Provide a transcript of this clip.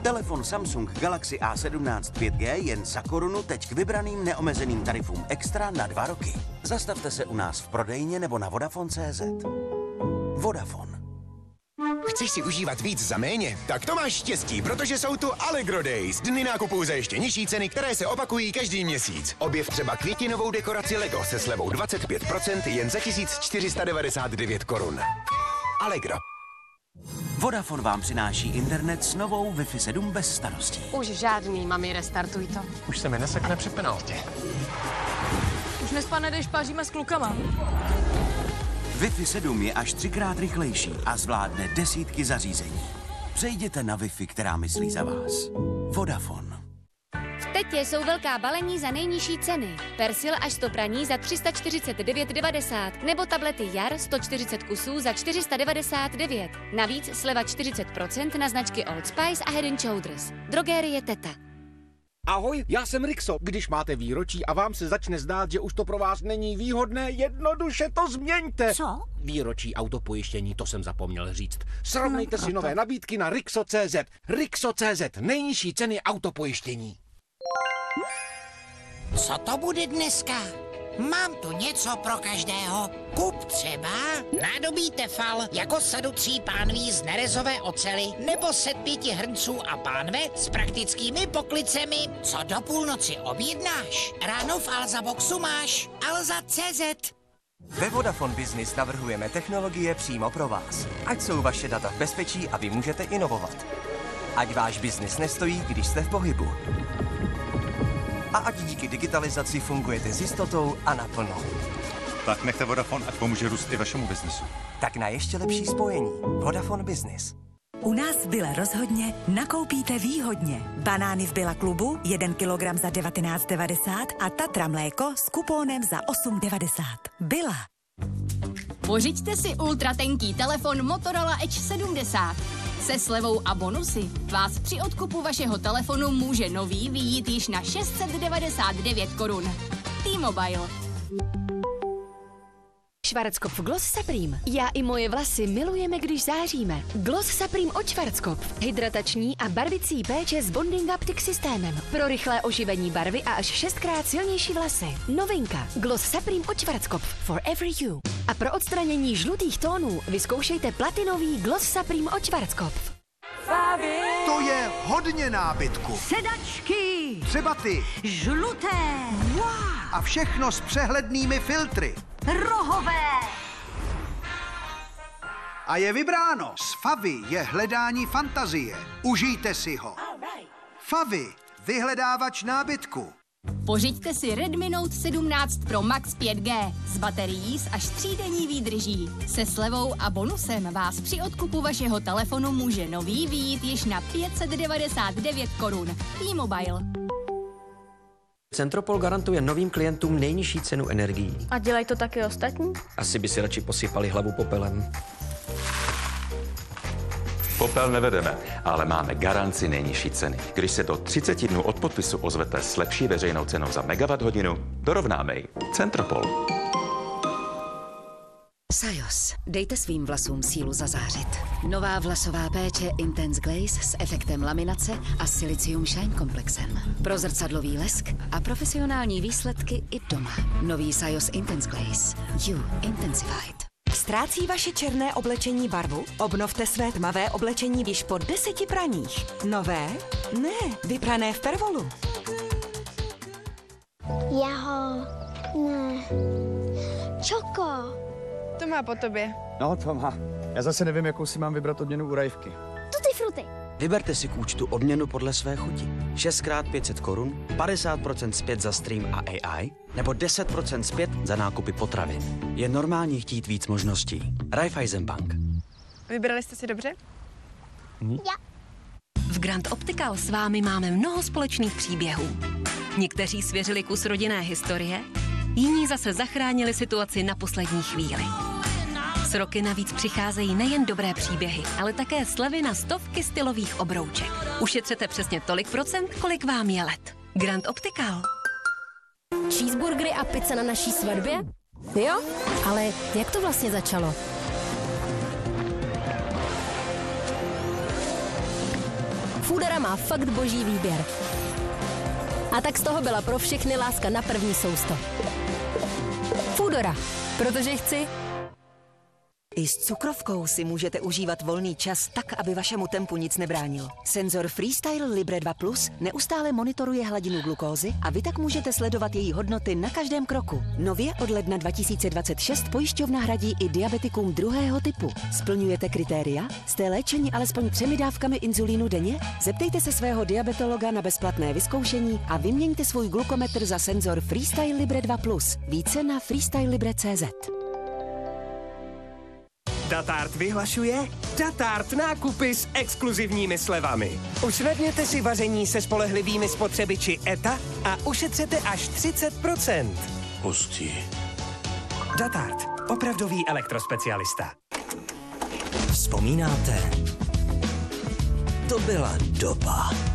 Telefon Samsung Galaxy A17 5G jen za korunu teď k vybraným neomezeným tarifům extra na 2 roky. Zastavte se u nás v prodejně nebo na Vodafone.cz. Vodafone. Chceš si užívat víc za méně? Tak to máš štěstí, protože jsou tu Allegro Days. Dny nákupů za ještě nižší ceny, které se opakují každý měsíc. Objev třeba květinovou dekoraci Lego se slevou 25% jen za 1499 korun. Allegro. Vodafone vám přináší internet s novou Wi-Fi 7 bez starostí. Už žádný, mami, restartuj to. Už se mi nesekne při penaltě. Už nespadne, když páříme s klukama. Wi-Fi 7 je až 3krát rychlejší a zvládne desítky zařízení. Přejděte na Wi-Fi, která myslí za vás. Vodafone. V Tetě jsou velká balení za nejnižší ceny. Persil až 100 praní za 349,90 nebo tablety Jar 140 kusů za 499. Navíc sleva 40% na značky Old Spice a Head & Shoulders. Drogérie Teta. Ahoj, já jsem Rixo. Když máte výročí a vám se začne zdát, že už to pro vás není výhodné, jednoduše to změňte. Co? Výročí autopojištění, to jsem zapomněl říct. Srovnejte si nové nabídky na Rixo.cz. Rixo.cz, nejnižší ceny autopojištění. Co to bude dneska? Mám tu něco pro každého. Kup třeba nádobí Tefal jako sadu 3 pánví z nerezové ocely nebo set 5 hrnců a pánve s praktickými poklicemi. Co do půlnoci objednáš? Ráno v Alza Boxu máš Alza.cz. Ve Vodafone Business navrhujeme technologie přímo pro vás. Ať jsou vaše data v bezpečí a vy můžete inovovat. Ať váš biznis nestojí, když jste v pohybu. A ať díky digitalizaci fungujete s jistotou a naplno. Tak nechte Vodafone, ať pomůže růst i vašemu biznesu. Tak na ještě lepší spojení. Vodafone Business. U nás v Billa rozhodně nakoupíte výhodně. Banány v Billa klubu 1 kilogram za 19,90 a Tatra mléko s kupónem za 8,90. Billa. Pořiďte si ultratenký telefon Motorola Edge 70. Se slevou a bonusy vás při odkupu vašeho telefonu může nový vyjít již na 699 korun. T-Mobile. Schwarzkopf Gloss Supreme. Já i moje vlasy milujeme, když záříme. Gloss Supreme od Schwarzkopf. Hydratační a barvicí péče s Bonding Optic systémem. Pro rychlé oživení barvy a až 6krát silnější vlasy. Novinka. Gloss Supreme od Schwarzkopf. For every you. A pro odstranění žlutých tónů vyzkoušejte platinový Gloss Supreme od Schwarzkopf. To je hodně nábytku. Sedačky. Třeba ty. Žluté. Wow. A všechno s přehlednými filtry. Rohové. A je vybráno. S Favy je hledání fantazie. Užijte si ho. Favy, vyhledávač nábytku. Pořiďte si Redmi Note 17 Pro Max 5G s baterií s až 3denní výdrží. Se slevou a bonusem vás při odkupu vašeho telefonu může nový vyjít již na 599 korun. T-Mobile. Centropol garantuje novým klientům nejnižší cenu energií. A dělají to taky ostatní? Asi by si radši posypali hlavu popelem. Popel nevedeme, ale máme garanci nejnižší ceny. Když se do 30 dnů od podpisu ozvete s lepší veřejnou cenou za megawatt-hodinu, dorovnáme ji. Centropol. Sajos. Dejte svým vlasům sílu zazářit. Nová vlasová péče Intense Glaze s efektem laminace a Silicium Shine komplexem. Pro zrcadlový lesk a profesionální výsledky i doma. Nový Sajos Intense Glaze. You Intensified. Ztrácí vaše černé oblečení barvu? Obnovte své tmavé oblečení již po 10 praních. Nové? Ne, vyprané v Pervolu. Ne. Čoko. To má po tobě. No, to má. Já zase nevím, jakou si mám vybrat odměnu u Rajvky. Tutti frutti. Vyberte si k účtu odměnu podle své chuti. 6x 500 korun, 50% zpět za stream a AI, nebo 10% zpět za nákupy potravin. Je normální chtít víc možností. Raiffeisenbank. Vybrali jste si dobře? Já. V Grand Optical s vámi máme mnoho společných příběhů. Někteří svěřili kus rodinné historie, jiní zase zachránili situaci na poslední chvíli. S roky navíc přicházejí nejen dobré příběhy, ale také slevy na stovky stylových obrouček. Ušetřete přesně tolik procent, kolik vám je let. Grand Optical. Cheeseburgery a pizza na naší svatbě? Jo, ale jak to vlastně začalo? Foodora má fakt boží výběr. A tak z toho byla pro všechny láska na první sousto. Foodora, protože chci. I s cukrovkou si můžete užívat volný čas tak, aby vašemu tempu nic nebránil. Senzor Freestyle Libre 2 Plus neustále monitoruje hladinu glukózy a vy tak můžete sledovat její hodnoty na každém kroku. Nově od ledna 2026 pojišťovna hradí i diabetikům druhého typu. Splňujete kritéria? Jste léčeni alespoň 3 dávkami inzulínu denně? Zeptejte se svého diabetologa na bezplatné vyzkoušení a vyměňte svůj glukometr za senzor Freestyle Libre 2 Plus. Více na freestylelibre.cz. Datart vyhlašuje Datart nákupy s exkluzivními slevami. Usnadněte si vaření se spolehlivými spotřebiči ETA a ušetřete až 30%. Hustý. Datart. Opravdový elektrospecialista. Vzpomínáte? To byla doba.